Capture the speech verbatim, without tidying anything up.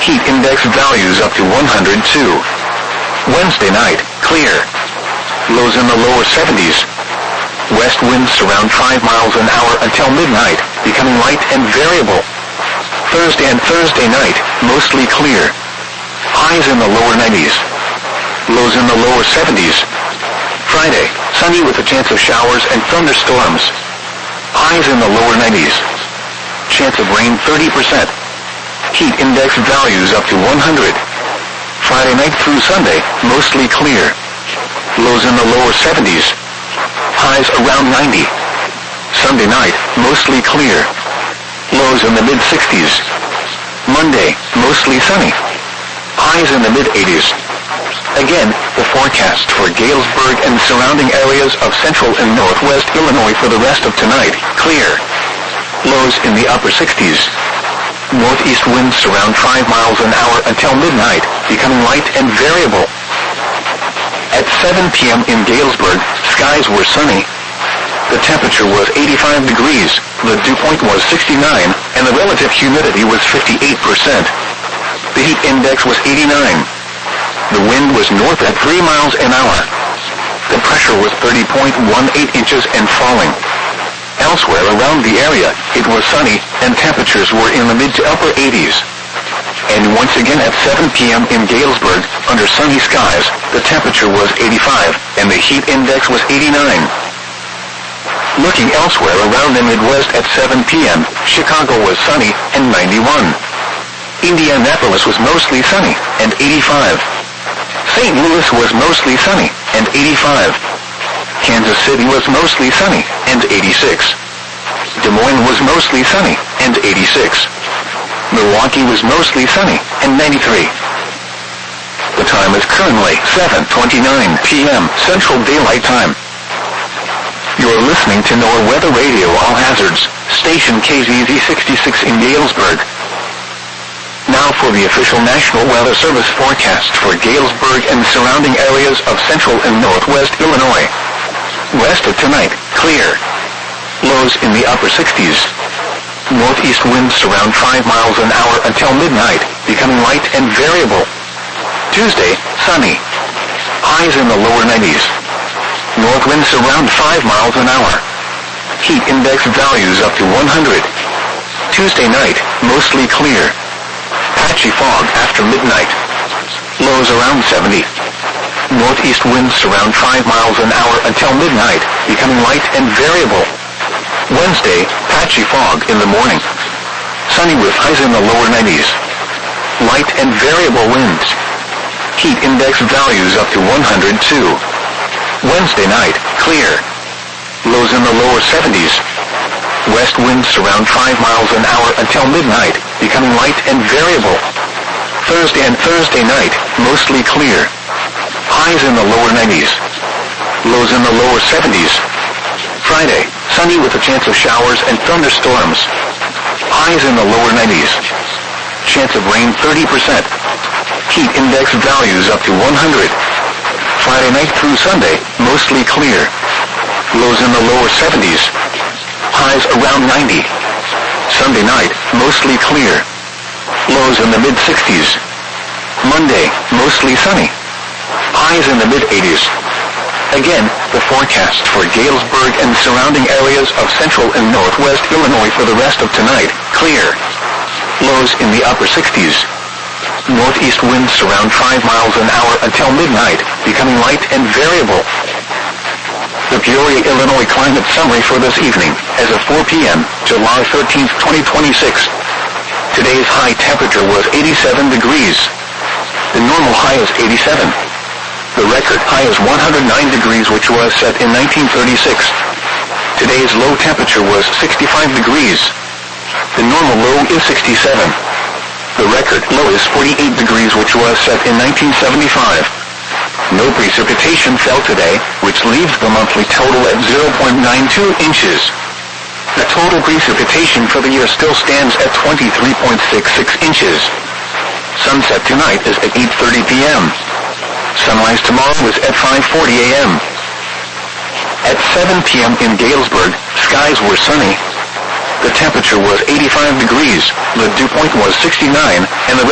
Heat index values up to one hundred two. Wednesday night, clear. Lows in the lower seventies. West winds around five miles an hour until midnight, becoming light and variable. Thursday and Thursday night, mostly clear. Highs in the lower nineties. Lows in the lower seventies. Friday, sunny with a chance of showers and thunderstorms. Highs in the lower nineties. Chance of rain thirty percent. Heat index values up to one hundred. Friday night through Sunday, mostly clear. Lows in the lower seventies. Highs around ninety. Sunday night, mostly clear. Lows in the mid-sixties. Monday, mostly sunny. Highs in the mid-eighties. Again, the forecast for Galesburg and surrounding areas of central and northwest Illinois for the rest of tonight, clear. Lows in the upper sixties. Northeast winds around five miles an hour until midnight, becoming light and variable. At seven p.m. in Galesburg, skies were sunny. The temperature was eighty-five degrees, the dew point was sixty-nine, and the relative humidity was fifty-eight percent. The heat index was eighty-nine. The wind was north at three miles an hour. The pressure was thirty point one eight inches and falling. Elsewhere around the area, it was sunny, and temperatures were in the mid to upper eighties. And once again at seven p.m. in Galesburg, under sunny skies, the temperature was eighty-five, and the heat index was eighty-nine. Looking elsewhere around the Midwest at seven p.m., Chicago was sunny, and ninety-one. Indianapolis was mostly sunny, and eighty-five. Saint Louis was mostly sunny, and eighty-five. Kansas City was mostly sunny, and eighty-six. Des Moines was mostly sunny, and eighty-six. Milwaukee was mostly sunny, and ninety-three. The time is currently seven twenty-nine p.m. Central Daylight Time. You're listening to NOAA Weather Radio All Hazards, station K Z Z sixty-six in Galesburg. Now for the official National Weather Service forecast for Galesburg and surrounding areas of central and northwest Illinois. West of tonight, clear. Lows in the upper sixties. Northeast winds around five miles an hour until midnight, becoming light and variable. Tuesday, sunny. Highs in the lower nineties. North winds around five miles an hour. Heat index values up to one hundred. Tuesday night, mostly clear. Patchy fog after midnight. Lows around seventy. Northeast winds around five miles an hour until midnight, becoming light and variable. Wednesday, patchy fog in the morning. Sunny with highs in the lower nineties. Light and variable winds. Heat index values up to one hundred two. Wednesday night, clear. Lows in the lower seventies. West winds around five miles an hour until midnight, becoming light and variable. Thursday and Thursday night, mostly clear. Highs in the lower nineties. Lows in the lower seventies. Friday, sunny with a chance of showers and thunderstorms. Highs in the lower nineties. Chance of rain thirty percent. Heat index values up to one hundred. Friday night through Sunday, mostly clear. Lows in the lower seventies. Highs around ninety. Sunday night, mostly clear. Lows in the mid-sixties. Monday, mostly sunny. Highs in the mid-eighties. Again, the forecast for Galesburg and surrounding areas of central and northwest Illinois for the rest of tonight, clear. Lows in the upper sixties. Northeast winds around five miles an hour until midnight, becoming light and variable. The Peoria, Illinois climate summary for this evening, as of four p.m., July thirteenth, twenty twenty-six. Today's high temperature was eighty-seven degrees. The normal high is eighty-seven. The record high is one hundred nine degrees, which was set in nineteen thirty-six. Today's low temperature was sixty-five degrees. The normal low is sixty-seven. The record low is forty-eight degrees, which was set in nineteen seventy-five. No precipitation fell today, which leaves the monthly total at zero point nine two inches. The total precipitation for the year still stands at twenty-three point six six inches. Sunset tonight is at eight thirty p.m. Sunrise tomorrow is at five forty a.m. At seven p.m. in Galesburg, skies were sunny. The temperature was eighty-five degrees, the dew point was sixty-nine, and the